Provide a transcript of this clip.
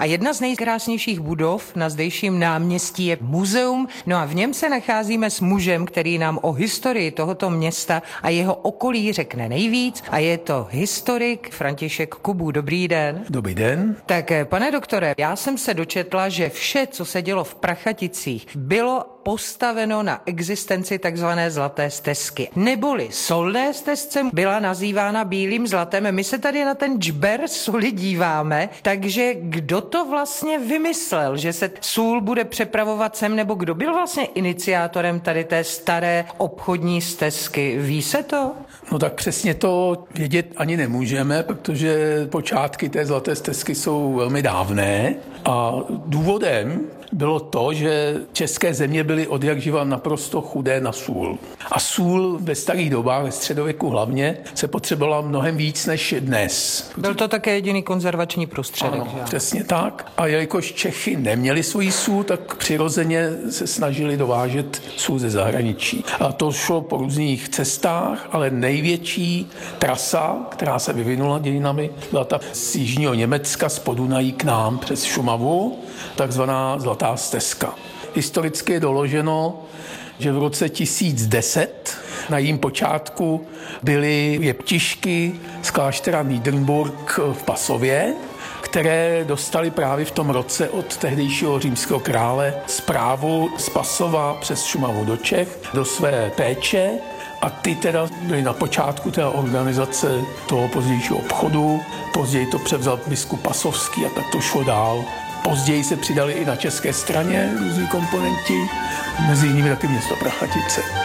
A jedna z nejkrásnějších budov na zdejším náměstí je muzeum, no a v něm se nacházíme s mužem, který nám o historii tohoto města a jeho okolí řekne nejvíc, a je to historik František Kubů. Dobrý den. Dobrý den. Tak, pane doktore, já jsem se dočetla, že vše, co se dělo v Prachaticích, bylo postaveno na existenci takzvané Zlaté stezky. Neboli Solné stezce byla nazývána bílým zlatem. My se tady na ten džber soli díváme, takže kdo to vlastně vymyslel, že se sůl bude přepravovat sem, nebo kdo byl vlastně iniciátorem tady té staré obchodní stezky? Ví se to? No tak přesně to vědět ani nemůžeme, protože počátky té Zlaté stezky jsou velmi dávné a důvodem bylo to, že české země byly odjakživa naprosto chudé na sůl. A sůl ve starých dobách, ve středověku hlavně, se potřebovala mnohem víc než dnes. Byl to také jediný konzervační prostředek. Ano, přesně tak. A jelikož Čechy neměli svoji sůl, tak přirozeně se snažili dovážet sůl ze zahraničí. A to šlo po různých cestách, ale největší trasa, která se vyvinula dějinami, byla ta z jižního Německa, z Podunají k nám přes Šumavu, takzvaná Zlatá stezka. Historicky je doloženo, že v roce 1010 na jejím počátku byly jeptišky z kláštera Niedernburg v Pasově, které dostali právě v tom roce od tehdejšího římského krále zprávu z Pasova přes Šumavu do Čech do své péče. A ty teda byly na počátku té organizace toho pozdějšího obchodu. Později to převzal biskup Pasovský a tak to šlo dál. Později se přidali i na české straně různí komponenti, mezi jinými taky město Prachatice.